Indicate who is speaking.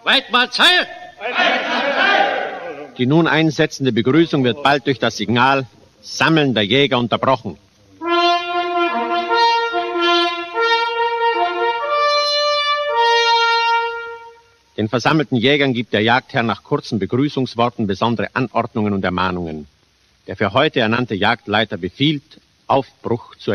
Speaker 1: Weidmahlzeil!
Speaker 2: Die nun einsetzende Begrüßung wird bald durch das Signal Sammeln der Jäger unterbrochen. Den versammelten Jägern gibt der Jagdherr nach kurzen Begrüßungsworten besondere Anordnungen und Ermahnungen. Der für heute ernannte Jagdleiter befiehlt, Aufbruch zu